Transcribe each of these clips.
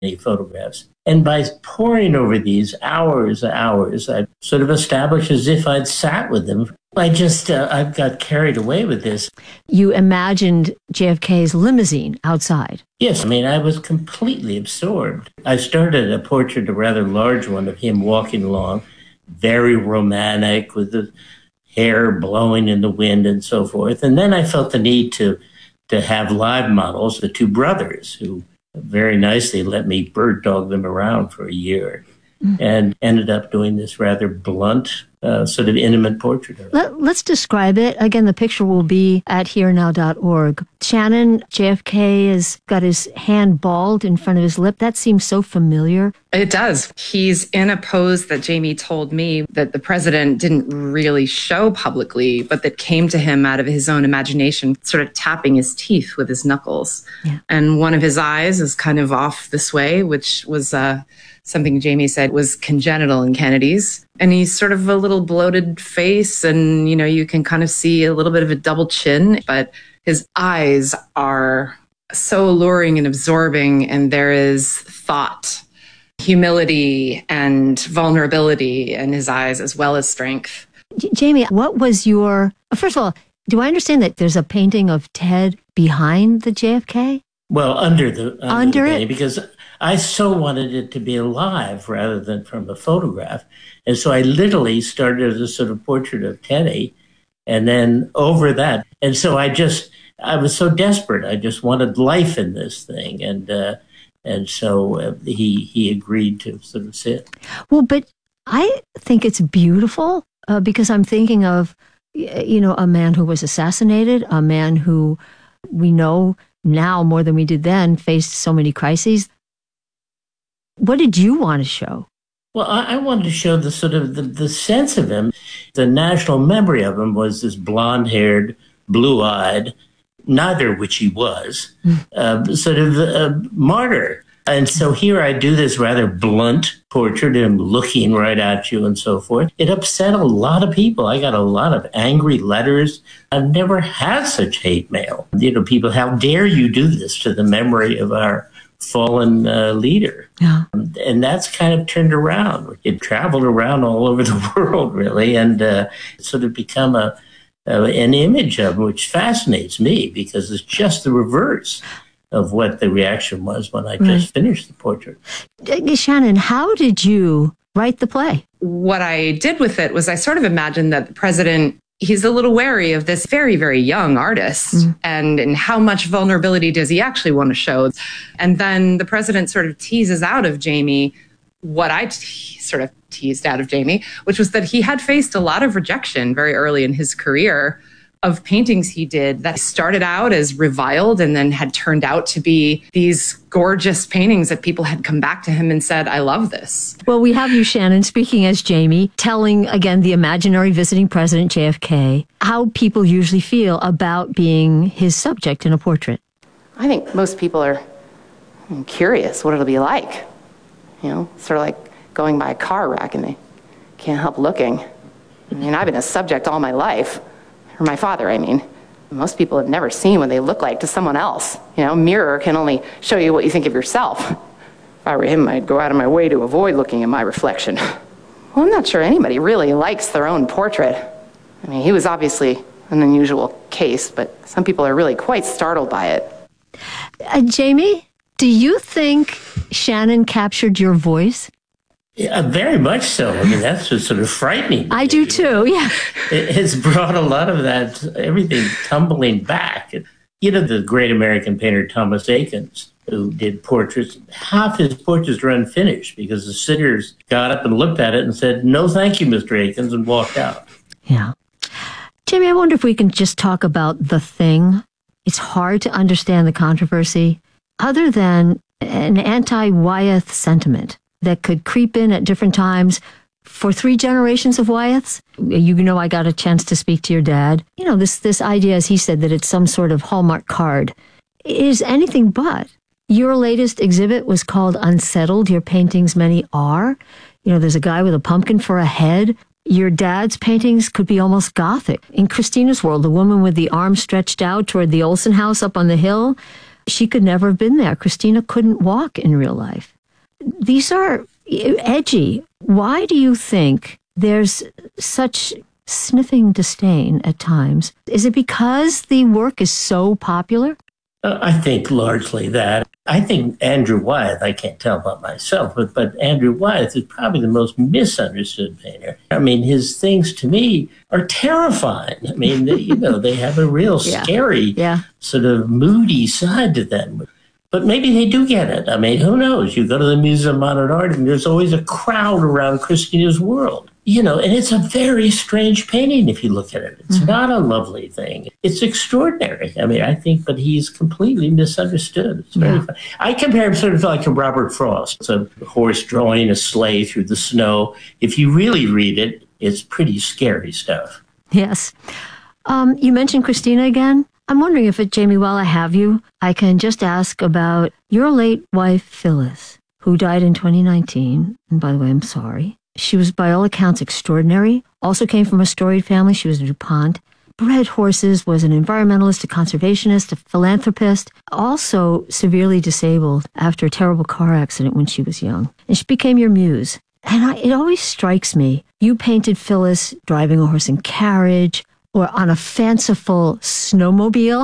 photographs. And by poring over these hours, I sort of established as if I'd sat with them. I got carried away with this. You imagined JFK's limousine outside. Yes, I was completely absorbed. I started a portrait, a rather large one, of him walking along, very romantic, with the hair blowing in the wind and so forth. And then I felt the need to have live models, the two brothers, who very nicely let me bird dog them around for a year, and ended up doing this rather blunt, sort of intimate portrait of it. Let's describe it. Again, the picture will be at herenow.org. Shannon, JFK has got his hand balled in front of his lip. That seems so familiar. It does. He's in a pose that Jamie told me that the president didn't really show publicly, but that came to him out of his own imagination, sort of tapping his teeth with his knuckles. Yeah. And one of his eyes is kind of off this way, which was something Jamie said was congenital in Kennedy's. And he's sort of a little bloated face, and, you can kind of see a little bit of a double chin, but his eyes are so alluring and absorbing, and there is thought, humility, and vulnerability in his eyes, as well as strength. Jamie, what was first of all, do I understand that there's a painting of Ted behind the JFK? Well, under the painting, it? because I so wanted it to be alive rather than from a photograph. And so I literally started as a sort of portrait of Teddy, and then over that. And so I was so desperate. I just wanted life in this thing. And so he agreed to sort of sit. Well, but I think it's beautiful because I'm thinking of, a man who was assassinated, a man who we know now more than we did then faced so many crises. What did you want to show? Well, I wanted to show the sort of the sense of him. The national memory of him was this blonde-haired, blue-eyed, neither of which he was, sort of a martyr. And so here I do this rather blunt portrait of him looking right at you and so forth. It upset a lot of people. I got a lot of angry letters. I've never had such hate mail. People, how dare you do this to the memory of our fallen leader? Yeah. And that's kind of turned around. It traveled around all over the world, really, and sort of become an image of him, which fascinates me because it's just the reverse of what the reaction was when I just finished the portrait. Shannon, how did you write the play? What I did with it was I sort of imagined that the president, he's a little wary of this very, very young artist and how much vulnerability does he actually want to show. And then the president sort of teases out of Jamie what I sort of teased out of Jamie, which was that he had faced a lot of rejection very early in his career of paintings he did that started out as reviled and then had turned out to be these gorgeous paintings that people had come back to him and said, I love this. Well, we have you, Shannon, speaking as Jamie, telling, again, the imaginary visiting president, JFK, how people usually feel about being his subject in a portrait. I think most people are curious what it'll be like. Sort of like going by a car wreck and they can't help looking. I've been a subject all my life. Or my father, I mean. Most people have never seen what they look like to someone else. A mirror can only show you what you think of yourself. If I were him, I'd go out of my way to avoid looking at my reflection. Well, I'm not sure anybody really likes their own portrait. He was obviously an unusual case, but some people are really quite startled by it. Jamie, do you think Shannon captured your voice? Yeah, very much so. That's what's sort of frightening. I do too, yeah. It has brought a lot of that, everything tumbling back. The great American painter Thomas Eakins, who did portraits, half his portraits were unfinished because the sitters got up and looked at it and said, no, thank you, Mr. Eakins, and walked out. Yeah. Jamie, I wonder if we can just talk about The Thing. It's hard to understand the controversy other than an anti-Wyeth sentiment that could creep in at different times for 3 generations of Wyeths. I got a chance to speak to your dad. This idea, as he said, that it's some sort of Hallmark card is anything but. Your latest exhibit was called Unsettled, Your Paintings Many Are. There's a guy with a pumpkin for a head. Your dad's paintings could be almost Gothic. In Christina's world, the woman with the arm stretched out toward the Olsen house up on the hill, She could never have been there. Christina couldn't walk in real life. These are edgy. Why do you think there's such sniffing disdain at times? Is it because the work is so popular? I think largely that. I think Andrew Wyeth, I can't tell about myself, but Andrew Wyeth is probably the most misunderstood painter. I mean, his things to me are terrifying. I mean, they have a real scary, sort of moody side to them. But maybe they do get it. I mean, who knows? You go to the Museum of Modern Art and there's always a crowd around Christina's world. And it's a very strange painting if you look at it. It's not a lovely thing. It's extraordinary. I mean, I think, but he's completely misunderstood. It's very fun. I compare him sort of like to Robert Frost. It's a horse drawing a sleigh through the snow. If you really read it, it's pretty scary stuff. Yes. You mentioned Christina again. I'm wondering if Jamie, while I have you, I can just ask about your late wife, Phyllis, who died in 2019. And by the way, I'm sorry. She was, by all accounts, extraordinary. Also came from a storied family. She was a DuPont. Bred horses, was an environmentalist, a conservationist, a philanthropist. Also severely disabled after a terrible car accident when she was young. And she became your muse. And it always strikes me, you painted Phyllis driving a horse and carriage or on a fanciful snowmobile.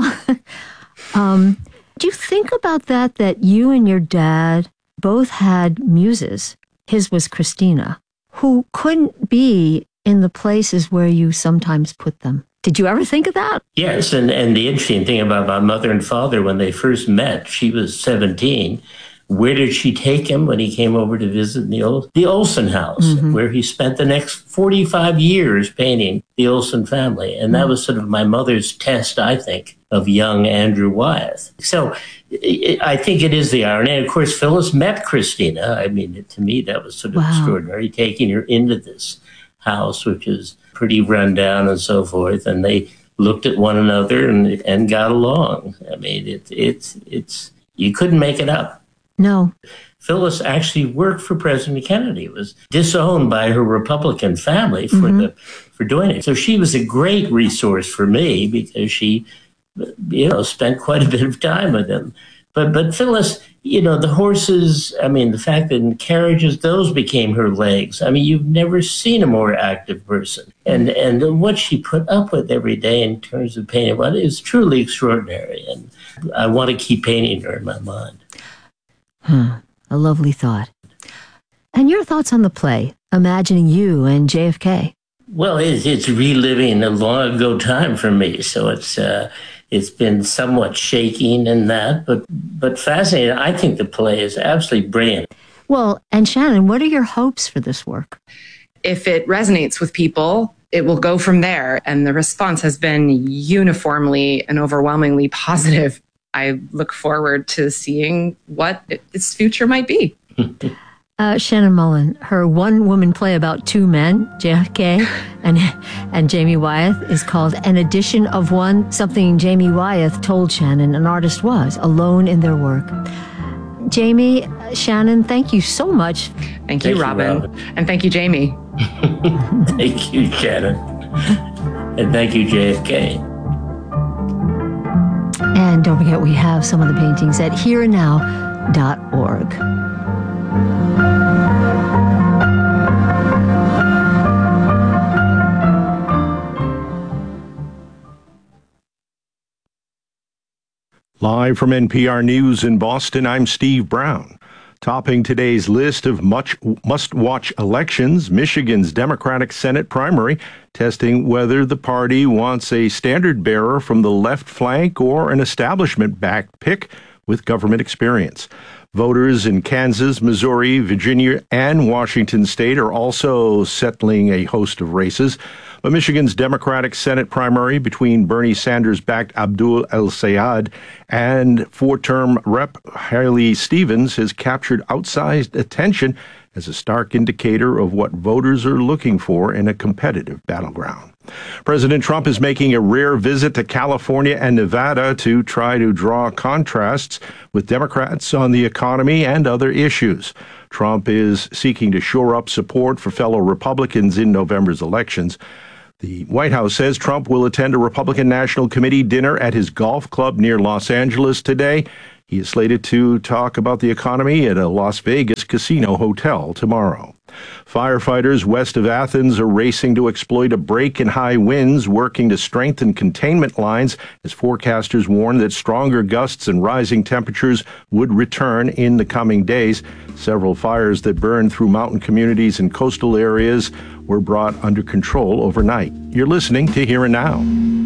Do you think about that you and your dad both had muses? His was Christina, who couldn't be in the places where you sometimes put them. Did you ever think of that? Yes, and the interesting thing about my mother and father, when they first met, she was 17. Where did she take him when he came over to visit the Olsen house, where he spent the next 45 years painting the Olsen family? And that was sort of my mother's test, I think, of young Andrew Wyeth. So I think it is the irony. And of course, Phyllis met Christina. I mean, to me, that was sort of extraordinary, taking her into this house, which is pretty run down and so forth. And they looked at one another and got along. I mean, it's you couldn't make it up. No. Phyllis actually worked for President Kennedy. It was disowned by her Republican family for doing it. So she was a great resource for me because she, spent quite a bit of time with him. But Phyllis, the horses, I mean, the fact that in carriages, those became her legs. I mean, you've never seen a more active person. And what she put up with every day in terms of painting, well, is truly extraordinary. And I want to keep painting her in my mind. A lovely thought. And your thoughts on the play, imagining you and JFK? Well, it's reliving a long ago time for me, so it's been somewhat shaking in that, but fascinating. I think the play is absolutely brilliant. Well, and Shannon, what are your hopes for this work? If it resonates with people, it will go from there, and the response has been uniformly and overwhelmingly positive. I look forward to seeing what its future might be. Shannon Mullen, her one-woman play about two men, JFK and Jamie Wyeth, is called An Edition of One, something Jamie Wyeth told Shannon an artist was, alone in their work. Jamie, Shannon, thank you so much. Thank you, Robin. And thank you, Jamie. Thank you, Shannon. And thank you, JFK. And don't forget, we have some of the paintings at hereandnow.org. Live from NPR News in Boston, I'm Steve Brown. Topping today's list of must-watch elections, Michigan's Democratic Senate primary, testing whether the party wants a standard bearer from the left flank or an establishment-backed pick with government experience. Voters in Kansas, Missouri, Virginia, and Washington state are also settling a host of races. But Michigan's Democratic Senate primary between Bernie Sanders-backed Abdul El-Sayed and four-term Rep. Haley Stevens has captured outsized attention as a stark indicator of what voters are looking for in a competitive battleground. President Trump is making a rare visit to California and Nevada to try to draw contrasts with Democrats on the economy and other issues. Trump is seeking to shore up support for fellow Republicans in November's elections. The White House says Trump will attend a Republican National Committee dinner at his golf club near Los Angeles today He is slated to talk about the economy at a Las Vegas casino hotel tomorrow. Firefighters west of Athens are racing to exploit a break in high winds, working to strengthen containment lines as forecasters warn that stronger gusts and rising temperatures would return in the coming days. Several fires that burned through mountain communities and coastal areas were brought under control overnight. You're listening to Here and Now.